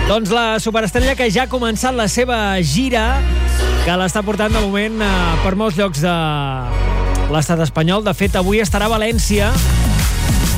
Doncs la superestrella que ja ha començat la seva gira, que l'està portant de moment per molts llocs de l'estat espanyol. De fet, avui estarà a València